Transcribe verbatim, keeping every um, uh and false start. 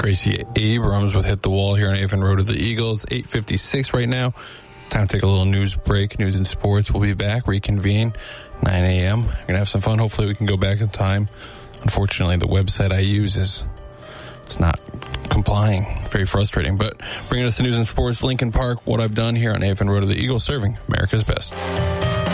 Tracy Abrams with Hit the Wall here on A F N Road to the Eagle. It's eight fifty-six right now. Time to take a little news break. News and sports. We'll be back. Reconvene nine a.m. We're going to have some fun. Hopefully we can go back in time. Unfortunately, the website I use is it's not complying. Very frustrating. But bringing us to news and sports, Lincoln Park, what I've done here on A F N Road to the Eagle, serving America's best.